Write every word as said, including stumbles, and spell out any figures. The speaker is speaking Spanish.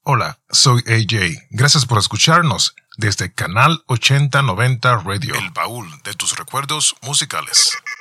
Hola, soy A J. Gracias por escucharnos desde Canal ochenta noventa Radio, el baúl de tus recuerdos musicales.